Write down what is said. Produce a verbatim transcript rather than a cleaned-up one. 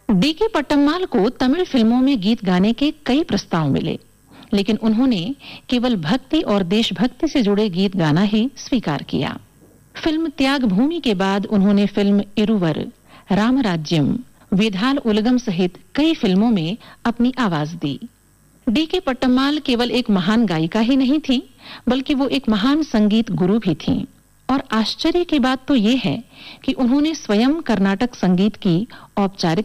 D के पट्टम्माल को तमिल फिल्मों में गीत गाने के कई प्रस्ताव मिले, लेकिन उन्होंने केवल भक्ति और देशभक्ति से जुड़े गीत गाना ही स्वीकार किया। फिल्म त्याग भूमि के बाद उन्होंने फिल्म इरुवर, रामराज्यम, वेधाल उलगम सहित कई फिल्मों में अपनी आवाज दी। डी के पट्टम्माल केवल एक महान गायिका ही नहीं थी, बल्कि वो एक महान संगीत गुरु भी थीं। और आश्चर्य की बात तो ये है कि उन्होंने स्वयं कर्नाटक संगीत की औपचारिक